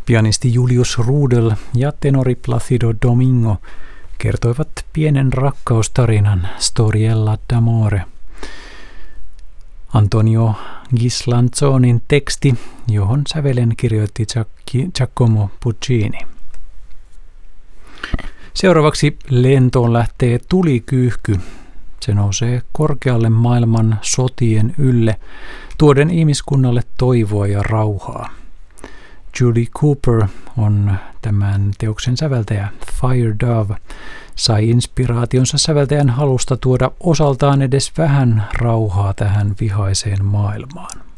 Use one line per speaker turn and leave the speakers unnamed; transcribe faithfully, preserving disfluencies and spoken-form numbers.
Pianisti Julius Rudel ja tenori Placido Domingo kertoivat pienen rakkaustarinan Storiella d'amore. Antonio Ghislanzonin teksti, johon sävelen kirjoitti Giacomo Puccini. Seuraavaksi lentoon lähtee tulikyyhky. Se nousee korkealle maailman sotien ylle, tuoden ihmiskunnalle toivoa ja rauhaa. Julie Cooper on tämän teoksen säveltäjä. Fire Dove sai inspiraationsa säveltäjän halusta tuoda osaltaan edes vähän rauhaa tähän vihaiseen maailmaan.